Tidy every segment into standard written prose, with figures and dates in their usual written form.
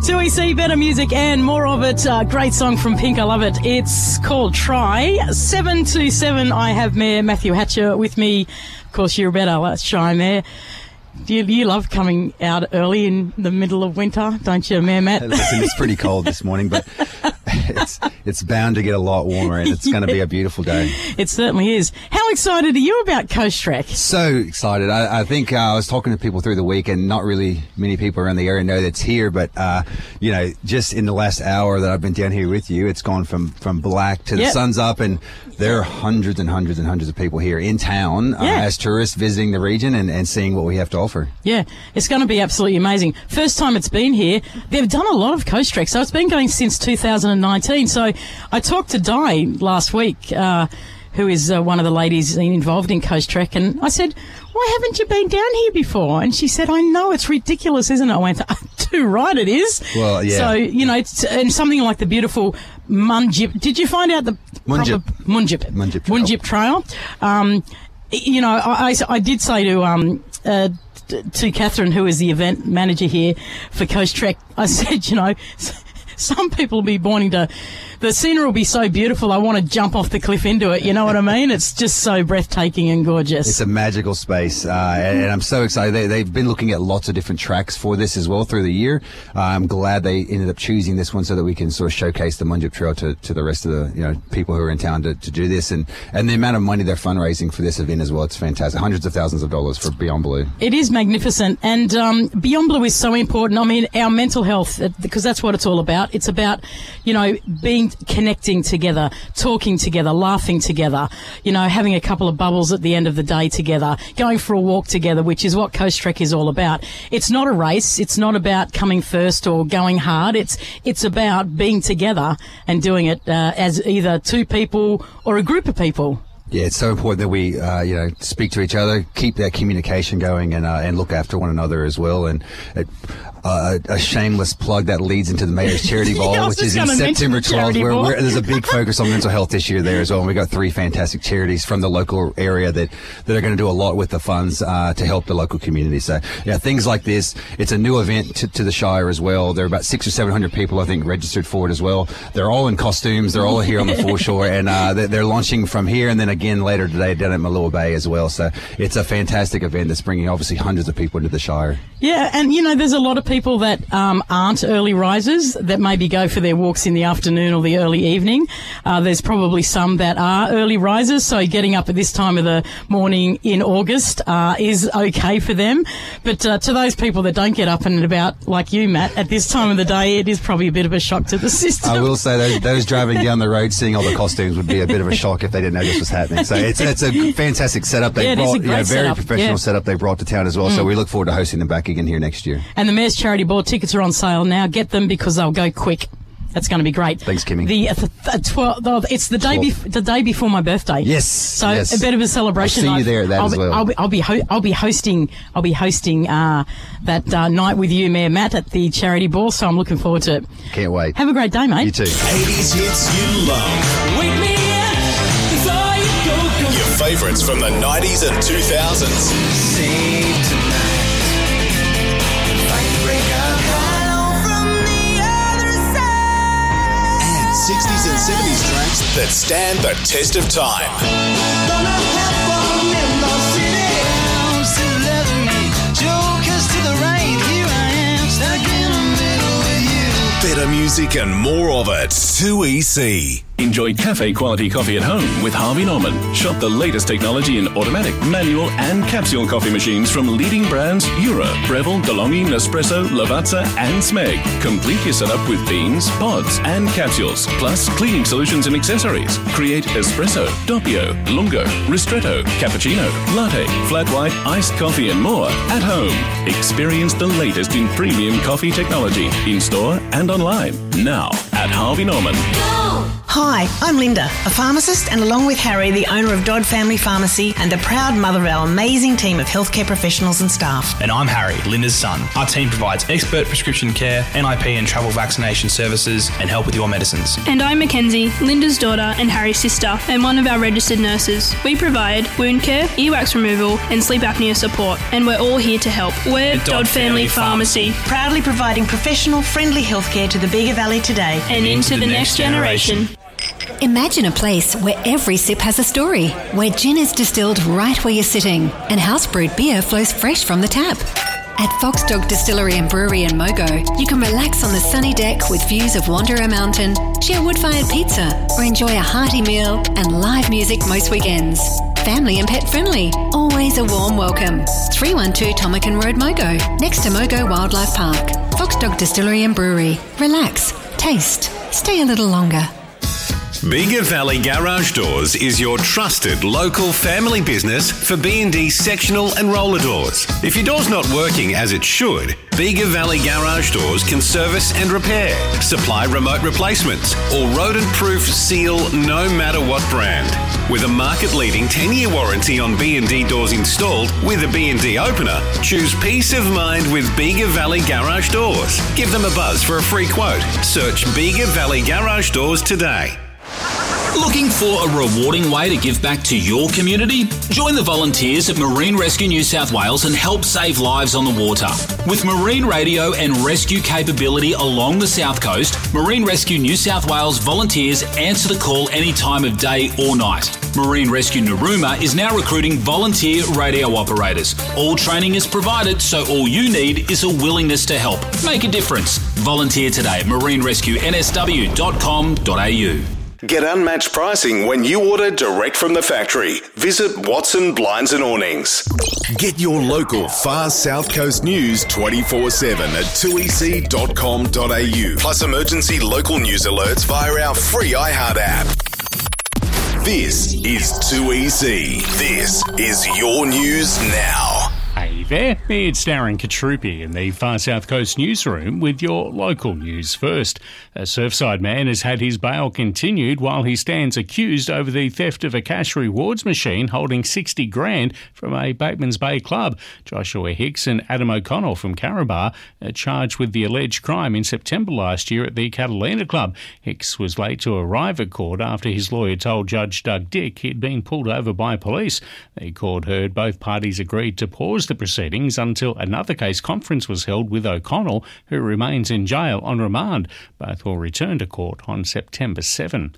2EC, better music and more of it. Great song from Pink, I love it. It's called Try. 7 to 7, I have Mayor Matthew Hatcher with me. Of course, you're better. Let's try, Mayor. You love coming out early in the middle of winter, don't you, Mayor Matt? Listen, it's pretty cold this morning, but it's bound to get a lot warmer, and it's going to be a beautiful day. It certainly is. How excited are you about Coast Trek? So excited. I think I was talking to people through the week, and not really many people around the area know that's here, but, just in the last hour that I've been down here with you, it's gone from black to the sun's up, and there are hundreds and hundreds and hundreds of people here in town as tourists visiting the region and seeing what we have to offer. Yeah, it's going to be absolutely amazing. First time it's been here. They've done a lot of Coast Trek, so it's been going since 2019. So I talked to Di last week, who is one of the ladies involved in Coast Trek, and I said, why haven't you been down here before? And she said, I know, it's ridiculous, isn't it? I went, too right it is. Well, yeah. So, and something like the beautiful Munjip. Did you find out the Munjip Trail? I did say to Catherine, who is the event manager here for Coast Trek, I said, some people will be wanting to, the scenery will be so beautiful, I want to jump off the cliff into it, you know what I mean? It's just so breathtaking and gorgeous. It's a magical space, and I'm so excited. They've been looking at lots of different tracks for this as well through the year. I'm glad they ended up choosing this one so that we can sort of showcase the Munjip Trail to the rest of the people who are in town to do this, and the amount of money they're fundraising for this event as well. It's fantastic. Hundreds of thousands of dollars for Beyond Blue. It is magnificent, and Beyond Blue is so important. I mean, our mental health, because that's what it's all about. It's about, connecting together, talking together, laughing together, having a couple of bubbles at the end of the day together, going for a walk together, which is what Coast Trek is all about. It's not a race. It's not about coming first or going hard. It's about being together and doing it as either two people or a group of people. Yeah, it's so important that we, speak to each other, keep that communication going, and look after one another as well. And a shameless plug that leads into the Mayor's Charity Ball, which is in September 12th, where there's a big focus on mental health this year there as well. And we've got 3 fantastic charities from the local area that are going to do a lot with the funds to help the local community. So, things like this. It's a new event to the Shire as well. There are about 600 or 700 people, I think, registered for it as well. They're all in costumes. They're all here on the foreshore, and they're launching from here and then again later today down at Malua Bay as well. So it's a fantastic event that's bringing obviously hundreds of people into the Shire. Yeah, and there's a lot of people that aren't early risers that maybe go for their walks in the afternoon or the early evening. There's probably some that are early risers, so getting up at this time of the morning in August is okay for them. But to those people that don't get up and about, like you, Matt, at this time of the day, it is probably a bit of a shock to the system. I will say those driving down the road seeing all the costumes would be a bit of a shock if they didn't know this was happening. So it's a fantastic setup they brought, very professional setup they brought to town as well. So we look forward to hosting them back again here next year. And the Mayor's Charity Ball tickets are on sale now. Get them because they'll go quick. That's going to be great. Thanks, Kimmy. It's the day before my birthday. Yes. So a bit of a celebration. I'll see you there at that as well. I'll be hosting that night with you, Mayor Matt, at the charity ball. So I'm looking forward to it. Can't wait. Have a great day, mate. You too. 80s hits you love. Wake me up before you go. Your favourites from the 90s and 2000s. Save tonight. 60s and 70s tracks that stand the test of time. Better music and more of it. 2EC. Enjoy cafe-quality coffee at home with Harvey Norman. Shop the latest technology in automatic, manual and capsule coffee machines from leading brands Eura, Breville, DeLonghi, Nespresso, Lavazza and Smeg. Complete your setup with beans, pods and capsules, plus cleaning solutions and accessories. Create espresso, doppio, lungo, ristretto, cappuccino, latte, flat white, iced coffee and more at home. Experience the latest in premium coffee technology in store and online. Now at Harvey Norman. Go! Hi, I'm Linda, a pharmacist, and along with Harry, the owner of Dodd Family Pharmacy and the proud mother of our amazing team of healthcare professionals and staff. And I'm Harry, Linda's son. Our team provides expert prescription care, NIP and travel vaccination services, and help with your medicines. And I'm Mackenzie, Linda's daughter and Harry's sister, and one of our registered nurses. We provide wound care, earwax removal, and sleep apnea support, and we're all here to help. We're Dodd Family Pharmacy, proudly providing professional, friendly healthcare to the Bega Valley today and into the next generation. Imagine a place where every sip has a story, where gin is distilled right where you're sitting, and house-brewed beer flows fresh from the tap. At Fox Dog Distillery and Brewery in Mogo, you can relax on the sunny deck with views of Wanderer Mountain, share wood-fired pizza, or enjoy a hearty meal and live music most weekends. Family and pet friendly, always a warm welcome. 312 Tomakan Road, Mogo, next to Mogo Wildlife Park. Fox Dog Distillery and Brewery. Relax, taste, stay a little longer. Bega Valley Garage Doors is your trusted local family business for B&D sectional and roller doors. If your door's not working as it should, Bega Valley Garage Doors can service and repair, supply remote replacements, or rodent-proof seal no matter what brand. With a market-leading 10-year warranty on B&D doors installed with a B&D opener, choose peace of mind with Bega Valley Garage Doors. Give them a buzz for a free quote. Search Bega Valley Garage Doors today. Looking for a rewarding way to give back to your community? Join the volunteers at Marine Rescue New South Wales and help save lives on the water. With marine radio and rescue capability along the South Coast, Marine Rescue New South Wales volunteers answer the call any time of day or night. Marine Rescue Narooma is now recruiting volunteer radio operators. All training is provided, so all you need is a willingness to help. Make a difference. Volunteer today at marinerescuensw.com.au. Get unmatched pricing when you order direct from the factory. Visit Watson Blinds and Awnings. Get your local Far South Coast news 24/7 at 2ec.com.au. Plus emergency local news alerts via our free iHeart app. This is 2EC. This is your news now. Hey there, it's Darren Katrupi in the Far South Coast newsroom with your local news first. A Surfside man has had his bail continued while he stands accused over the theft of a cash rewards machine holding $60,000 from a Batemans Bay club. Joshua Hicks and Adam O'Connell from Carabar are charged with the alleged crime in September last year at the Catalina Club. Hicks was late to arrive at court after his lawyer told Judge Doug Dick he'd been pulled over by police. The court heard both parties agreed to pause the proceedings until another case conference was held with O'Connell, who remains in jail on remand. Both will return to court on September 7.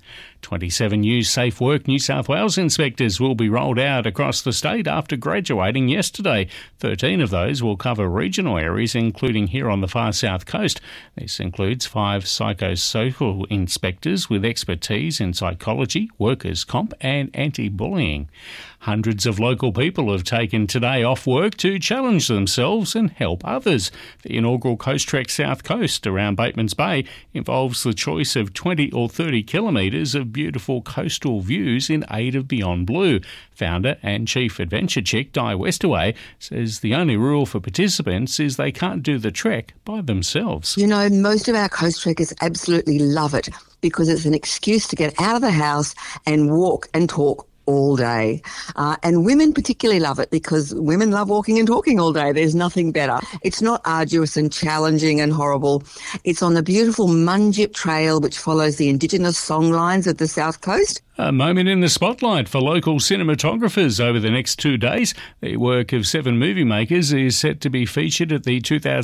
27 new Safe Work New South Wales inspectors will be rolled out across the state after graduating yesterday. 13 of those will cover regional areas, including here on the Far South Coast. This includes 5 psychosocial inspectors with expertise in psychology, workers' comp and anti-bullying. Hundreds of local people have taken today off work to challenge themselves and help others. The inaugural Coast Trek South Coast around Batemans Bay involves the choice of 20 or 30 kilometres of beautiful coastal views in aid of Beyond Blue. Founder and chief adventure chick Di Westaway says the only rule for participants is they can't do the trek by themselves. You know, most of our coast trekkers absolutely love it because it's an excuse to get out of the house and walk and talk all day. And women particularly love it because women love walking and talking all day. There's nothing better. It's not arduous and challenging and horrible. It's on the beautiful Munjip Trail, which follows the Indigenous songlines of the South Coast. A moment in the spotlight for local cinematographers over the next 2 days. The work of 7 movie makers is set to be featured at the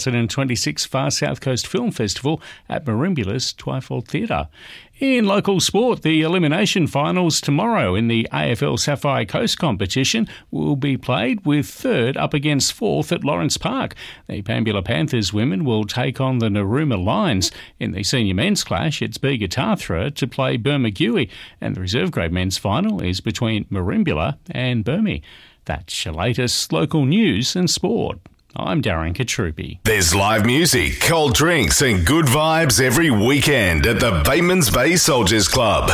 2026 Far South Coast Film Festival at Marimbula's Twyford Theatre. In local sport, the elimination finals tomorrow in the AFL Sapphire Coast competition will be played with 3rd up against 4th at Lawrence Park. The Pambula Panthers women will take on the Narooma Lions. In the senior men's clash, it's Bega Tathra to play Bermagui, and the reserve grade men's final is between Marimbula and Burmy. That's your latest local news and sport. I'm Darren Katrupi. There's live music, cold drinks and good vibes every weekend at the Batemans Bay Soldiers Club.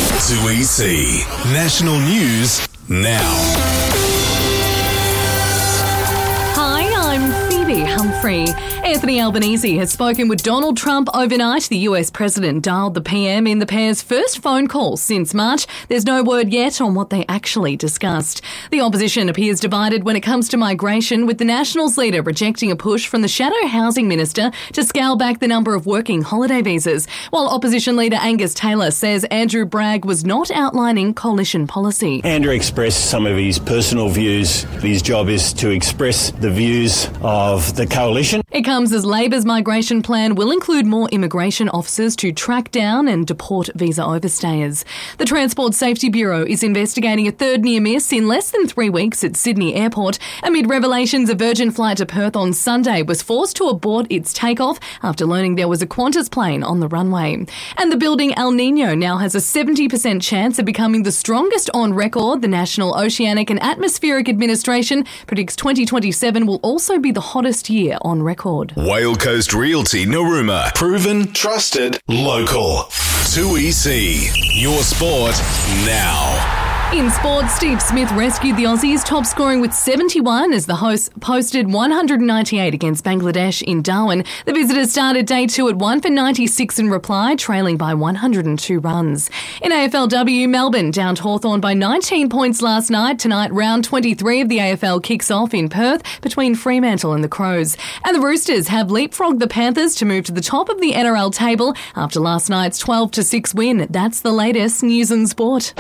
2EC National News Now. Hi, I'm Phoebe Humphrey. Anthony Albanese has spoken with Donald Trump overnight. The US president dialed the PM in the pair's first phone call since March. There's no word yet on what they actually discussed. The opposition appears divided when it comes to migration, with the Nationals leader rejecting a push from the shadow housing minister to scale back the number of working holiday visas, while opposition leader Angus Taylor says Andrew Bragg was not outlining coalition policy. Andrew expressed some of his personal views. His job is to express the views of the coalition. It comes as Labor's migration plan will include more immigration officers to track down and deport visa overstayers. The Transport Safety Bureau is investigating a third near miss in less than 3 weeks at Sydney Airport amid revelations a Virgin flight to Perth on Sunday was forced to abort its takeoff after learning there was a Qantas plane on the runway. And the building El Nino now has a 70% chance of becoming the strongest on record. The National Oceanic and Atmospheric Administration predicts 2027 will also be the hottest year on record. Whale Coast Realty Narooma. Proven, trusted, local. 2EC. Your sport now. In sports, Steve Smith rescued the Aussies, top scoring with 71 as the hosts posted 198 against Bangladesh in Darwin. The visitors started day 2 at 1 for 96 in reply, trailing by 102 runs. In AFLW, Melbourne downed Hawthorn by 19 points last night. Tonight, round 23 of the AFL kicks off in Perth between Fremantle and the Crows. And the Roosters have leapfrogged the Panthers to move to the top of the NRL table after last night's 12-6 win. That's the latest news and sport.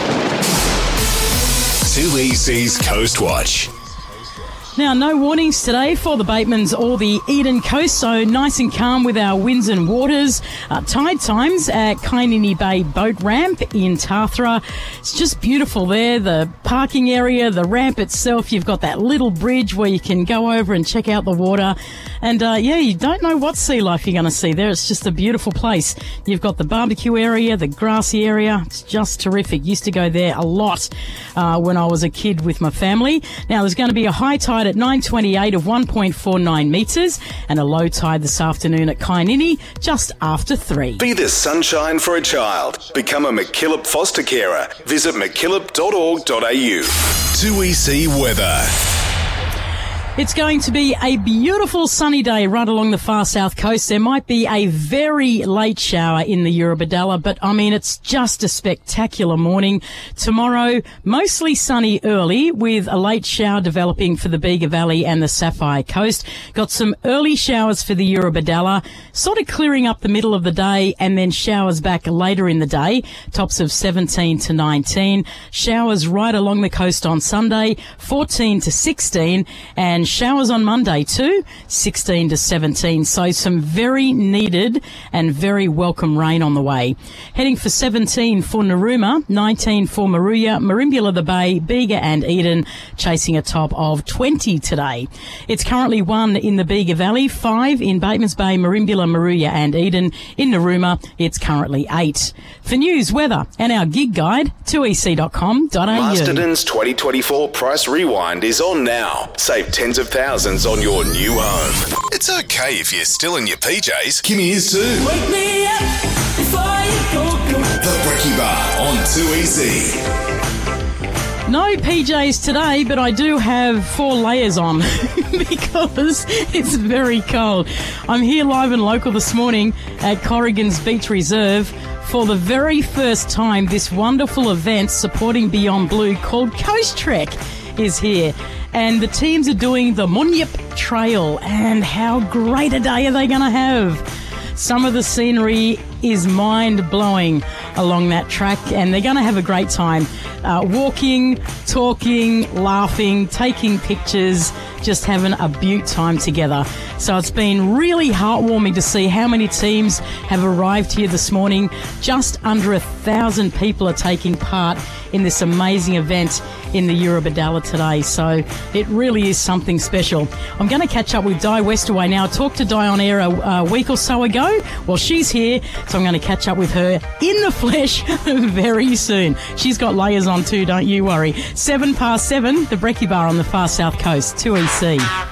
2EC's Coast Watch. Now, no warnings today for the Batemans or the Eden Coast, so nice and calm with our winds and waters. Tide times at Kainini Bay Boat Ramp in Tathra. It's just beautiful there. The parking area, the ramp itself, you've got that little bridge where you can go over and check out the water. And, you don't know what sea life you're going to see there. It's just a beautiful place. You've got the barbecue area, the grassy area. It's just terrific. Used to go there a lot when I was a kid with my family. Now, there's going to be a high tide at 9:28 of 1.49 metres and a low tide this afternoon at Kainini just after 3. Be the sunshine for a child. Become a MacKillop foster carer. Visit mackillop.org.au. 2EC weather. It's going to be a beautiful sunny day right along the far south coast. There might be a very late shower in the Eurobodalla, but I mean, it's just a spectacular morning. Tomorrow, mostly sunny early with a late shower developing for the Bega Valley and the Sapphire Coast. Got some early showers for the Eurobodalla, sort of clearing up the middle of the day and then showers back later in the day, tops of 17 to 19. Showers right along the coast on Sunday, 14 to 16, and showers on Monday too, 16 to 17. So some very needed and very welcome rain on the way. Heading for 17 for Narooma, 19 for Moruya, Merimbula the Bay, Bega and Eden, chasing a top of 20 today. It's currently 1 in the Bega Valley, 5 in Batemans Bay, Merimbula, Moruya and Eden. In Narooma, it's currently 8. For news, weather and our gig guide, 2ec.com.au. Masterton's 2024 Price Rewind is on now. Save tens of thousands on your new home. It's okay if you're still in your PJs. Kimmy is too. Wake me up before you go. The Brekkie Bar on 2EC. No PJs today, but I do have 4 layers on because it's very cold. I'm here live and local this morning at Corrigan's Beach Reserve for the very first time. This wonderful event supporting Beyond Blue called Coast Trek is here. And the teams are doing the Munyip Trail, and how great a day are they going to have? Some of the scenery is mind-blowing along that track, and they're going to have a great time walking, talking, laughing, taking pictures, just having a beaut time together. So it's been really heartwarming to see how many teams have arrived here this morning. Just under 1,000 people are taking part in this amazing event in the Eurobodalla today. So it really is something special. I'm going to catch up with Di Westaway now. I talked to Di on air a week or so ago. Well, she's here, so I'm going to catch up with her in the flesh very soon. She's got layers on too, don't you worry. 7 past 7, the Brekkie Bar on the far south coast, 2EC.